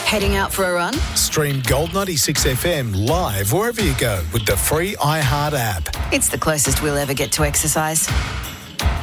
Heading out for a run? Stream Gold 96 FM live wherever you go with the free iHeart app. It's the closest we'll ever get to exercise.